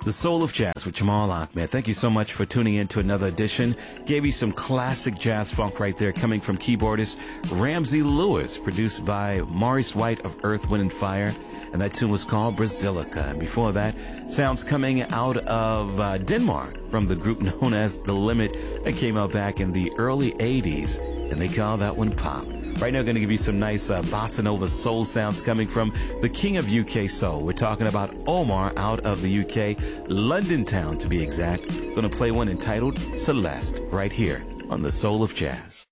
The Soul of Jazz with Jamal Ahmed. Thank you so much for tuning in to another edition. Gave you some classic jazz funk right there coming from keyboardist Ramsey Lewis, produced by Maurice White of Earth, Wind & Fire. And that tune was called Brazilica. And before that, sounds coming out of Denmark from the group known as The Limit. That came out back in the early 80s, and they call that one Pop. Right now, going to give you some nice bossa nova soul sounds coming from the king of UK soul. We're talking about Omar out of the UK, London town to be exact. Going to play one entitled Celeste right here on The Soul of Jazz.